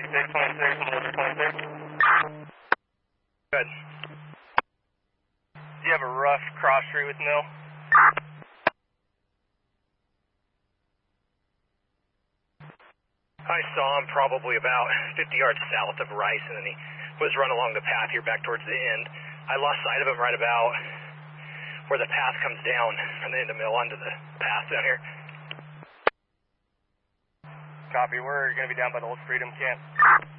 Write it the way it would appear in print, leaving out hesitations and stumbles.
Good. Do you have a rough cross street with Mill? I saw him probably about 50 yards south of Rice, and then he was run along the path here back towards the end. I lost sight of him right about where the path comes down from the end of Mill onto the path down here. Copy, we're going to be down by the old Freedom Camp.